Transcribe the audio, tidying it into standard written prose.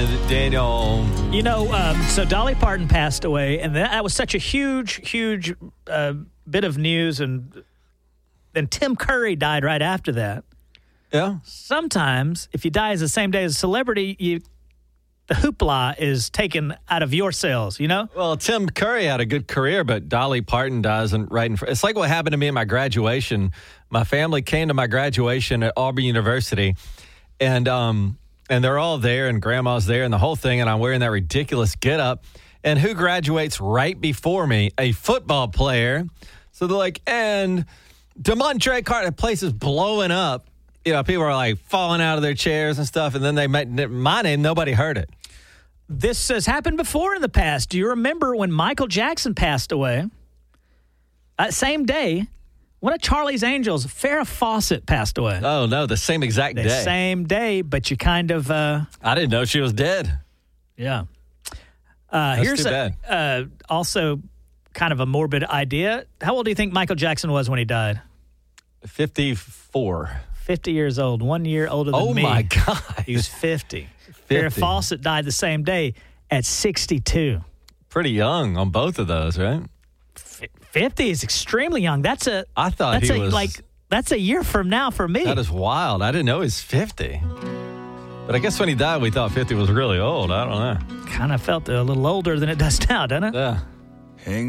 Daniel. You know, so Dolly Parton passed away, and that was such a huge bit of news, and then Tim Curry died right after that. Yeah. Sometimes, if you die as the same day as a celebrity, the hoopla is taken out of your cells, you know? Well, Tim Curry had a good career, but Dolly Parton dies right in front. It's like what happened to me at my graduation. My family came to my graduation at Auburn University, and they're all there, and Grandma's there, and the whole thing, and I'm wearing that ridiculous getup. And who graduates right before me? A football player. So they're like, and DeMontre Carter, the place is blowing up. You know, people are like falling out of their chairs and stuff, and then they met my name. Nobody heard it. This has happened before in the past. Do you remember when Michael Jackson passed away? That same day, one of Charlie's Angels, Farrah Fawcett, passed away. Oh, no, the same exact day. The same day, but you kind of... I didn't know she was dead. Yeah. Here's too bad. Also kind of a morbid idea. How old do you think Michael Jackson was when he died? 54. 50 years old, 1 year older than me. Oh, my God. He was 50. Farrah Fawcett died the same day at 62. Pretty young on both of those, right? 50 is extremely young. That's a year from now for me. That is wild. I didn't know he was 50. But I guess when he died, we thought 50 was really old. I don't know. Kind of felt a little older than it does now, doesn't it? Yeah.